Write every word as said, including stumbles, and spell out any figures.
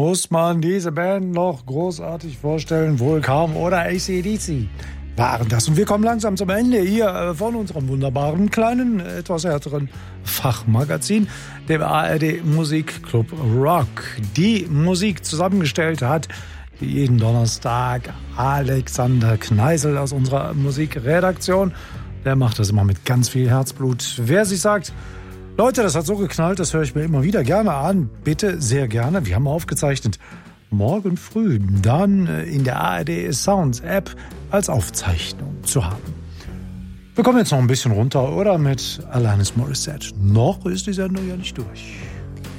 Muss man diese Band noch großartig vorstellen? Wohl kaum, oder? A C D C waren das. Und wir kommen langsam zum Ende hier von unserem wunderbaren, kleinen, etwas härteren Fachmagazin, dem A R D Musikclub Rock. Die Musik zusammengestellt hat wie jeden Donnerstag Alexander Kneisel aus unserer Musikredaktion. Der macht das immer mit ganz viel Herzblut. Wer sich sagt, Leute, das hat so geknallt, das höre ich mir immer wieder gerne an. Bitte, sehr gerne. Wir haben aufgezeichnet morgen früh dann in der A R D Sounds App als Aufzeichnung zu haben. Wir kommen jetzt noch ein bisschen runter, oder? Mit Alanis Morissette. Noch ist die Sendung ja nicht durch.